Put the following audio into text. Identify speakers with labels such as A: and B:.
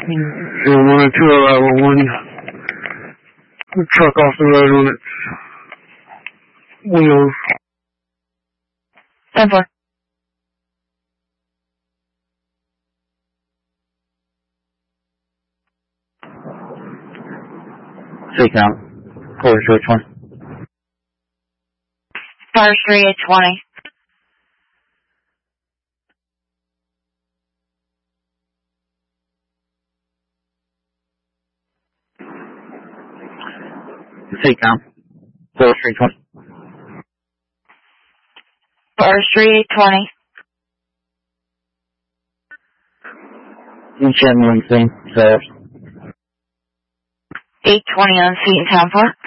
A: And 102 arrival 1. The truck off the road on its wheels.
B: 10-4.
C: Seacom. Forestry 820.
B: Forestry 820.
C: Seacom. Forestry 820.
B: Forestry 820.
C: Each ambulance scene,
B: 820 on scene, 10-4.